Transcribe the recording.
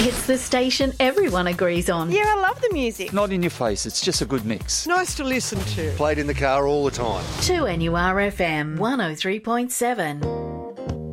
It's the station everyone agrees on. Yeah, I love the music. Not in your face, it's just a good mix. Nice to listen to. Played in the car all the time. 2NURFM 103.7.